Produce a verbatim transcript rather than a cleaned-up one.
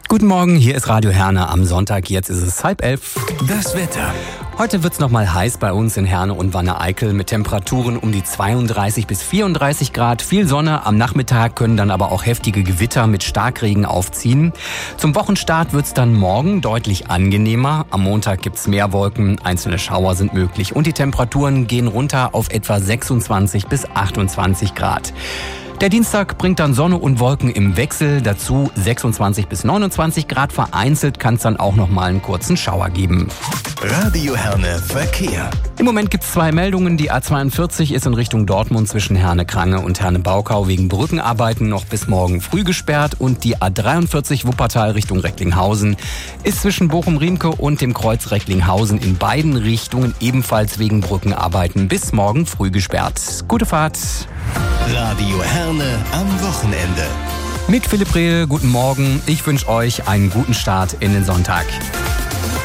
Guten Morgen, hier ist Radio Herne am Sonntag. Jetzt ist es halb elf. Das Wetter. Heute wird's noch mal heiß bei uns in Herne und Wanne-Eickel mit Temperaturen um die zweiunddreißig bis vierunddreißig Grad. Viel Sonne, am Nachmittag können dann aber auch heftige Gewitter mit Starkregen aufziehen. Zum Wochenstart wird's dann morgen deutlich angenehmer. Am Montag gibt's mehr Wolken, einzelne Schauer sind möglich und die Temperaturen gehen runter auf etwa sechsundzwanzig bis achtundzwanzig Grad. Der Dienstag bringt dann Sonne und Wolken im Wechsel, dazu sechsundzwanzig bis neunundzwanzig Grad. Vereinzelt kann es dann auch noch mal einen kurzen Schauer geben. Radio Herne Verkehr. Im Moment gibt es zwei Meldungen. Die A zweiundvierzig ist in Richtung Dortmund zwischen Herne-Krange und Herne-Baukau wegen Brückenarbeiten noch bis morgen früh gesperrt. Und die A dreiundvierzig Wuppertal Richtung Recklinghausen ist zwischen Bochum-Riemke und dem Kreuz Recklinghausen in beiden Richtungen ebenfalls wegen Brückenarbeiten bis morgen früh gesperrt. Gute Fahrt. Radio Herne am Wochenende. Mit Philipp Rehl, guten Morgen. Ich wünsche euch einen guten Start in den Sonntag.